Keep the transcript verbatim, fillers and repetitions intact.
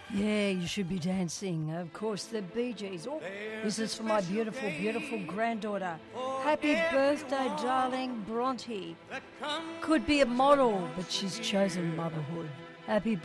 Yeah, you should be dancing. Of course, the Bee Gees. Oh, this is for my beautiful, beautiful granddaughter. Happy birthday, darling Bronte. Could be a model, but she's chosen motherhood. Happy